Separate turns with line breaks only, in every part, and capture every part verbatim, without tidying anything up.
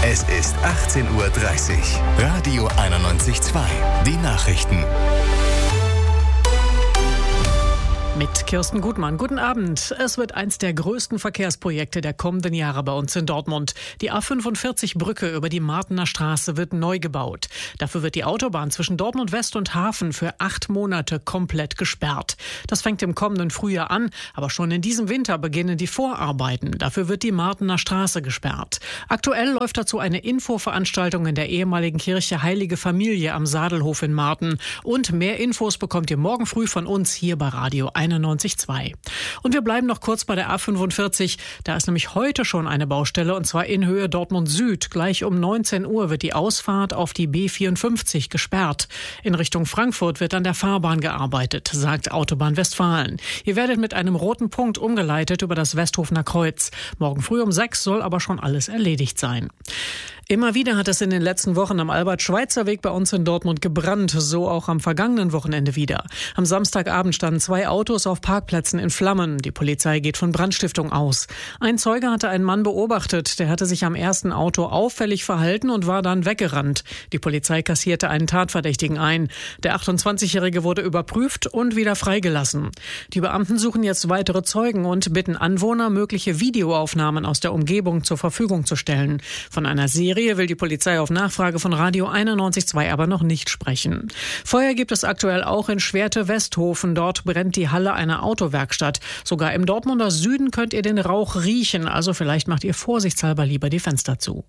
Es ist achtzehn Uhr dreißig. Radio einundneunzig Komma zwei. Die Nachrichten.
Mit Kirsten Gutmann. Guten Abend. Es wird eins der größten Verkehrsprojekte der kommenden Jahre bei uns in Dortmund. Die A fünfundvierzig Brücke über die Martener Straße wird neu gebaut. Dafür wird die Autobahn zwischen Dortmund West und Hafen für acht Monate komplett gesperrt. Das fängt im kommenden Frühjahr an, aber schon in diesem Winter beginnen die Vorarbeiten. Dafür wird die Martener Straße gesperrt. Aktuell läuft dazu eine Infoveranstaltung in der ehemaligen Kirche Heilige Familie am Sadelhof in Marten. Und mehr Infos bekommt ihr morgen früh von uns hier bei Radio einundneunzig Komma zwei. Und wir bleiben noch kurz bei der A fünfundvierzig. Da ist nämlich heute schon eine Baustelle, und zwar in Höhe Dortmund Süd. Gleich um neunzehn Uhr wird die Ausfahrt auf die B vierundfünfzig gesperrt. In Richtung Frankfurt wird an der Fahrbahn gearbeitet, sagt Autobahn Westfalen. Ihr werdet mit einem roten Punkt umgeleitet über das Westhofener Kreuz. Morgen früh um sechs soll aber schon alles erledigt sein. Immer wieder hat es in den letzten Wochen am Albert-Schweitzer-Weg bei uns in Dortmund gebrannt, so auch am vergangenen Wochenende wieder. Am Samstagabend standen zwei Autos auf Parkplätzen in Flammen. Die Polizei geht von Brandstiftung aus. Ein Zeuge hatte einen Mann beobachtet, der hatte sich am ersten Auto auffällig verhalten und war dann weggerannt. Die Polizei kassierte einen Tatverdächtigen ein. Der achtundzwanzigjährige wurde überprüft und wieder freigelassen. Die Beamten suchen jetzt weitere Zeugen und bitten Anwohner, mögliche Videoaufnahmen aus der Umgebung zur Verfügung zu stellen. Von einer Serie will die Polizei auf Nachfrage von Radio einundneunzig Komma zwei aber noch nicht sprechen. Feuer gibt es aktuell auch in Schwerte-Westhofen. Dort brennt die Halle einer Autowerkstatt. Sogar im Dortmunder Süden könnt ihr den Rauch riechen. Also vielleicht macht ihr vorsichtshalber lieber die Fenster zu.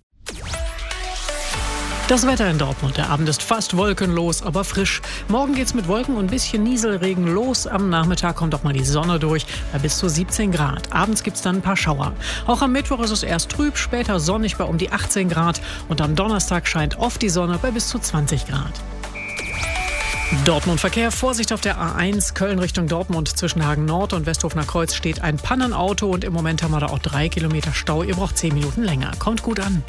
Das Wetter in Dortmund. Der Abend ist fast wolkenlos, aber frisch. Morgen geht's mit Wolken und ein bisschen Nieselregen los. Am Nachmittag kommt auch mal die Sonne durch bei bis zu siebzehn Grad. Abends gibt's dann ein paar Schauer. Auch am Mittwoch ist es erst trüb, später sonnig bei um die achtzehn Grad. Und am Donnerstag scheint oft die Sonne bei bis zu zwanzig Grad. Dortmund Verkehr. Vorsicht auf der A eins Köln Richtung Dortmund. Zwischen Hagen Nord und Westhofener Kreuz steht ein Pannenauto und im Moment haben wir da auch drei Kilometer Stau. Ihr braucht zehn Minuten länger. Kommt gut an.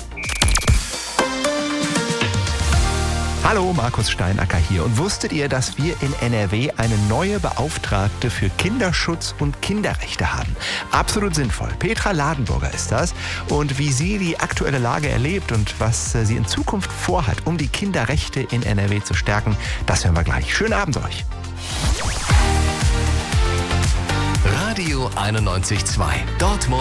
Hallo, Markus Steinacker hier. Und wusstet ihr, dass wir in N R W eine neue Beauftragte für Kinderschutz und Kinderrechte haben? Absolut sinnvoll. Petra Ladenburger ist das. Und wie sie die aktuelle Lage erlebt und was sie in Zukunft vorhat, um die Kinderrechte in N R W zu stärken, das hören wir gleich. Schönen Abend euch.
Radio einundneunzig Komma zwei. Dortmund.